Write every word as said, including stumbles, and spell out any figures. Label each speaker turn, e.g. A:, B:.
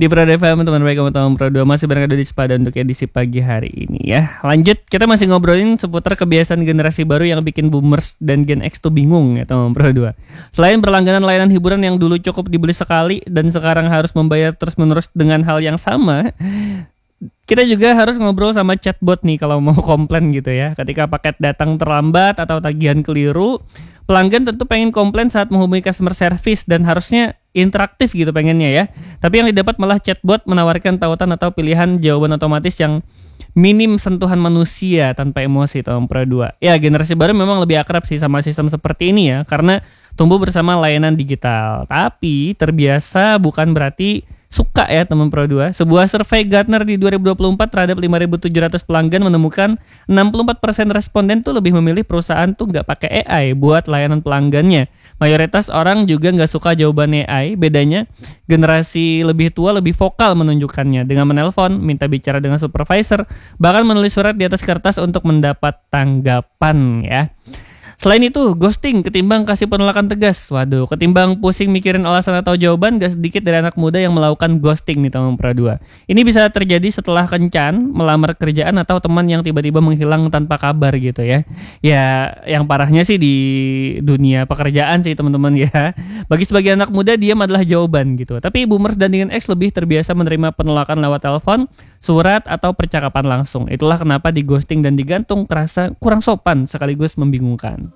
A: Di Pro F M, teman baik kamu tahun Pro dua masih berada di Sepada untuk edisi pagi hari ini ya. Lanjut, kita masih ngobrolin seputar kebiasaan generasi baru yang bikin boomers dan Gen X tuh bingung ya teman Pro dua. Selain berlangganan layanan hiburan yang dulu cukup dibeli sekali dan sekarang harus membayar terus-menerus dengan hal yang sama, kita juga harus ngobrol sama chatbot nih kalau mau komplain gitu ya. Ketika paket datang terlambat atau tagihan keliru, pelanggan tentu pengen komplain saat menghubungi customer service dan harusnya interaktif gitu pengennya ya. Tapi yang didapat malah chatbot menawarkan tautan atau pilihan jawaban otomatis yang minim sentuhan manusia tanpa emosi tahun Pro dua. Ya, generasi baru memang lebih akrab sih sama sistem seperti ini ya, karena tumbuh bersama layanan digital. Tapi terbiasa bukan berarti suka ya teman Pro dua. Sebuah survei Gartner di dua ribu dua puluh empat terhadap lima ribu tujuh ratus pelanggan menemukan enam puluh empat persen responden tuh lebih memilih perusahaan tuh nggak pakai A I buat layanan pelanggannya. Mayoritas orang juga nggak suka jawaban A I. Bedanya generasi lebih tua lebih vokal menunjukkannya dengan menelpon, minta bicara dengan supervisor, bahkan menulis surat di atas kertas untuk mendapat tanggapan ya. Selain itu, ghosting ketimbang kasih penolakan tegas. Waduh, ketimbang pusing mikirin alasan atau jawaban, gak sedikit dari anak muda yang melakukan ghosting nih teman Pro dua. Ini bisa terjadi setelah kencan, melamar kerjaan atau teman yang tiba-tiba menghilang tanpa kabar gitu ya. Ya, yang parahnya sih di dunia pekerjaan sih teman-teman ya. Bagi sebagian anak muda, diam adalah jawaban gitu. Tapi boomers dan Gen X lebih terbiasa menerima penolakan lewat telepon, surat, atau percakapan langsung. Itulah kenapa di ghosting dan digantung terasa kurang sopan sekaligus membingungkan.